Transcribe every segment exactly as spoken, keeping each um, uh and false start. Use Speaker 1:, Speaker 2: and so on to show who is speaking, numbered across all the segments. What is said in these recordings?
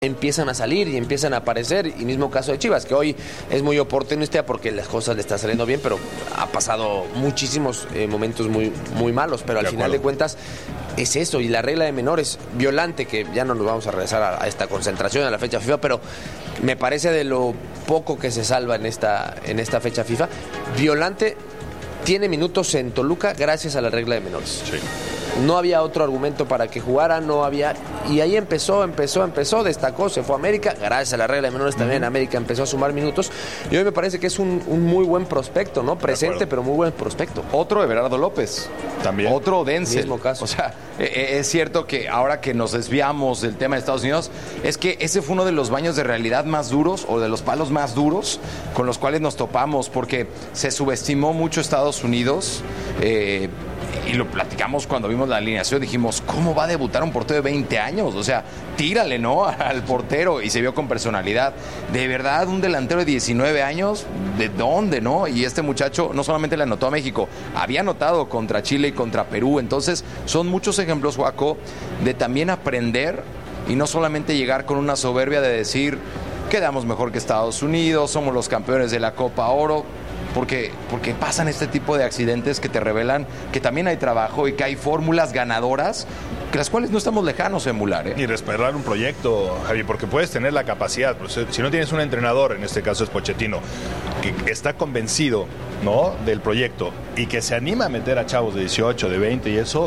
Speaker 1: empiezan a salir y empiezan a aparecer, y mismo caso de Chivas, que hoy es muy oportunista porque las cosas le están saliendo bien, pero ha pasado muchísimos eh, momentos muy, muy malos, pero al de final de cuentas es eso, y la regla de menores, Violante, que ya no nos vamos a regresar a, a esta concentración, a la fecha FIFA, pero me parece de lo poco que se salva en esta, en esta fecha FIFA, Violante tiene minutos en Toluca gracias a la regla de menores. Sí. No había otro argumento para que jugara, no había... Y ahí empezó, empezó, empezó, destacó, se fue a América, gracias a la regla de menores también uh-huh. América empezó a sumar minutos. Y hoy me parece que es un, un muy buen prospecto, ¿no? Presente, pero muy buen prospecto.
Speaker 2: Otro Everardo López.
Speaker 3: También.
Speaker 2: Otro Denzel.
Speaker 1: Mismo caso.
Speaker 2: O sea, eh, es cierto que ahora que nos desviamos del tema de Estados Unidos, es que ese fue uno de los baños de realidad más duros, o de los palos más duros, con los cuales nos topamos, porque se subestimó mucho Estados Unidos, eh, y lo platicamos cuando vimos la alineación, dijimos, ¿cómo va a debutar un portero de veinte años? O sea, tírale, ¿no? Al portero, y se vio con personalidad. De verdad, un delantero de diecinueve años, ¿de dónde, no? Y este muchacho no solamente le anotó a México, había anotado contra Chile y contra Perú. Entonces, son muchos ejemplos, Joaco, de también aprender y no solamente llegar con una soberbia de decir, quedamos mejor que Estados Unidos, somos los campeones de la Copa Oro. Porque, porque pasan este tipo de accidentes que te revelan que también hay trabajo y que hay fórmulas ganadoras, que las cuales no estamos lejanos a emular, ¿eh?
Speaker 3: Y respaldar un proyecto, Javi, porque puedes tener la capacidad, pues, si no tienes un entrenador, en este caso es Pochettino, que está convencido, ¿no?, del proyecto y que se anima a meter a chavos de dieciocho, de veinte y eso,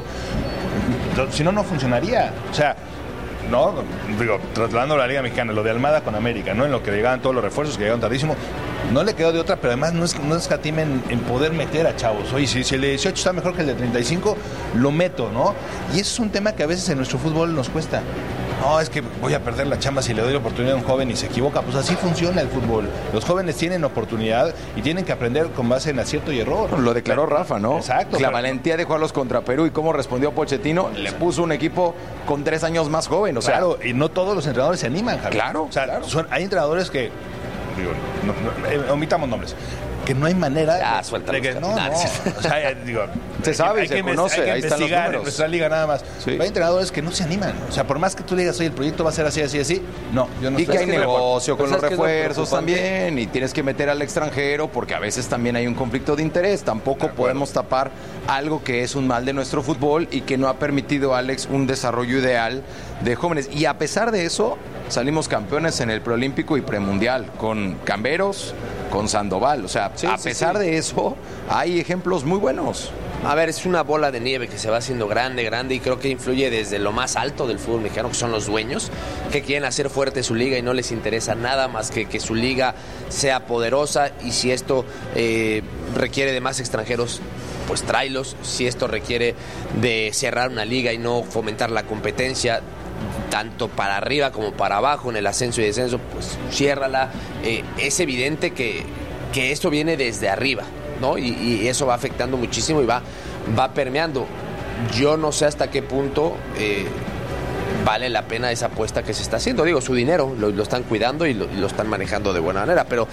Speaker 3: si no, no funcionaría. O sea, no, digo, trasladando a la Liga Mexicana, lo de Almada con América, ¿no?, en lo que llegaban todos los refuerzos, que llegaron tardísimo, no le quedó de otra, pero además no, es, no escatimen en poder meter a chavos. Oye, si, si el de dieciocho está mejor que el de treinta y cinco, lo meto, ¿no? Y eso es un tema que a veces en nuestro fútbol nos cuesta. No, es que voy a perder la chamba si le doy la oportunidad a un joven y se equivoca. Pues así funciona el fútbol. Los jóvenes tienen oportunidad y tienen que aprender con base en acierto y error.
Speaker 2: Lo declaró Rafa, ¿no?
Speaker 3: Exacto.
Speaker 2: La valentía de jugarlos contra Perú y cómo respondió Pochettino, le puso un equipo con tres años más joven. O sea,
Speaker 3: claro, y no todos los entrenadores se animan, Javier.
Speaker 2: Claro,
Speaker 3: o sea,
Speaker 2: claro.
Speaker 3: Son, hay entrenadores que, digo, no, no, eh, omitamos nombres, que no hay manera
Speaker 1: ya, de, de que
Speaker 3: no, no, o sea, eh, digo,
Speaker 2: se sabe,
Speaker 3: hay
Speaker 2: se
Speaker 3: que,
Speaker 2: conoce,
Speaker 3: hay que
Speaker 2: ahí están los números.
Speaker 3: En nuestra liga nada más.
Speaker 2: Sí.
Speaker 3: Pero hay entrenadores que no se animan. O sea, por más que tú digas, oye, el proyecto va a ser así, así, así, no, yo no
Speaker 2: y que hay
Speaker 3: que
Speaker 2: negocio con los
Speaker 1: pues
Speaker 2: refuerzos también, y tienes que meter al extranjero, porque a veces también hay un conflicto de interés. Tampoco podemos tapar algo que es un mal de nuestro fútbol y que no ha permitido, Alex, un desarrollo ideal de jóvenes. Y a pesar de eso, salimos campeones en el preolímpico y premundial, con Camberos, con Sandoval. O sea, sí, a sí, pesar sí. de eso, hay ejemplos muy buenos.
Speaker 1: A ver, es una bola de nieve que se va haciendo grande, grande, y creo que influye desde lo más alto del fútbol mexicano, que son los dueños, que quieren hacer fuerte su liga y no les interesa nada más que que su liga sea poderosa, y si esto eh, requiere de más extranjeros, pues tráelos. Si esto requiere de cerrar una liga y no fomentar la competencia, tanto para arriba como para abajo, en el ascenso y descenso, pues ciérrala. Eh, es evidente que, que esto viene desde arriba, ¿no? Y, y eso va afectando muchísimo y va, va permeando. Yo no sé hasta qué punto eh, vale la pena esa apuesta que se está haciendo. Digo, su dinero lo, lo están cuidando y lo, y lo están manejando de buena manera, pero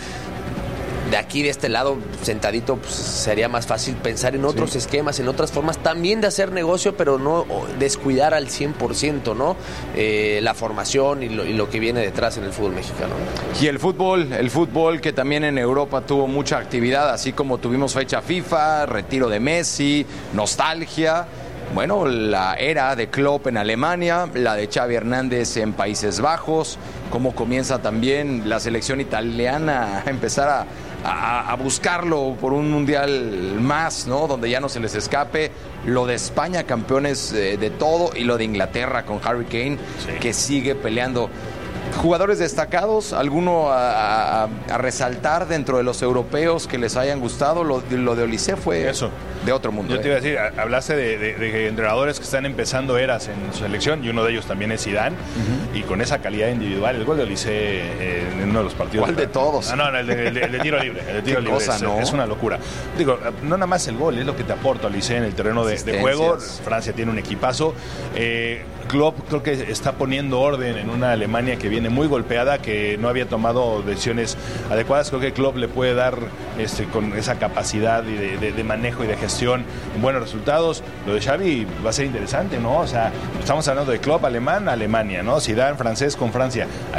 Speaker 1: de aquí, de este lado, sentadito, pues, sería más fácil pensar en otros sí. esquemas, en otras formas también de hacer negocio, pero no descuidar al cien por ciento, ¿no? Eh, la formación y lo, y lo que viene detrás en el fútbol mexicano.
Speaker 2: Y el fútbol, el fútbol que también en Europa tuvo mucha actividad, así como tuvimos fecha FIFA, retiro de Messi, nostalgia. Bueno, la era de Klopp en Alemania, la de Xavi Hernández en Países Bajos, cómo comienza también la selección italiana a empezar a A, a buscarlo por un mundial más, ¿no? Donde ya no se les escape. Lo de España, campeones eh, de todo, y lo de Inglaterra con Harry Kane, sí. que sigue peleando. Jugadores destacados, alguno a, a, a resaltar dentro de los europeos que les hayan gustado. Lo, lo de Olise fue Eso. de otro mundo.
Speaker 3: Yo te iba a decir, hablaste de, de, de entrenadores que están empezando eras en su selección, y uno de ellos también es Zidane, uh-huh. y con esa calidad individual. El gol de Olise eh, en uno de los partidos.
Speaker 2: ¿Cuál de todos?
Speaker 3: Ah, no, no, el de, el de, el de tiro libre. El de tiro libre
Speaker 2: cosa,
Speaker 3: es,
Speaker 2: ¿no?
Speaker 3: es una locura. Digo, no nada más el gol, es lo que te aporta Olise en el terreno de, de juego. Francia tiene un equipazo. Eh, Klopp creo que está poniendo orden en una Alemania que viene muy golpeada, que no había tomado decisiones adecuadas. Creo que Klopp le puede dar este, con esa capacidad y de, de, de manejo y de gestión buenos resultados. Lo de Xavi va a ser interesante, ¿no? O sea, estamos hablando de Klopp alemán, Alemania, ¿no? Zidane francés con Francia.